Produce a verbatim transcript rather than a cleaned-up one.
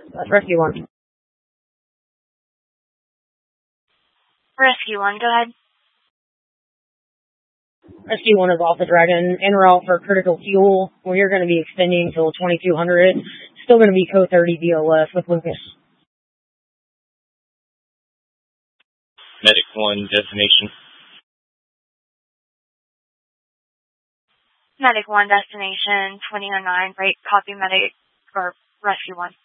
That's Rescue one. Rescue one, go ahead. Rescue one is Alpha Dragon, en route for critical fuel. We are going to be extending till twenty-two hundred. Still going to be code thirty D O F with Lucas. Medic one, destination. Medic one, destination, twenty oh nine, break, copy medic, or Rescue one.